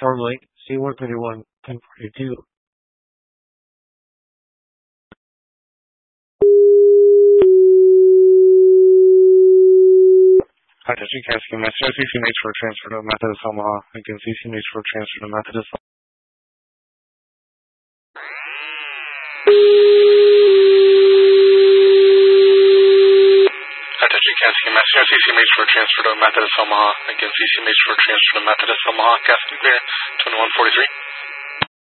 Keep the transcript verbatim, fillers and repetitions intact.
Starlink, C one thirty-one, ten forty-two. Hi, this is Cassie. My C C needs for transfer to Methodist Omaha. Again, C C needs for transfer to Methodist Omaha. Hi, this is Cassie. My C C needs for transfer to Methodist Omaha. Again, C C needs for transfer to Methodist Omaha. Cassie clear, twenty-one forty-three.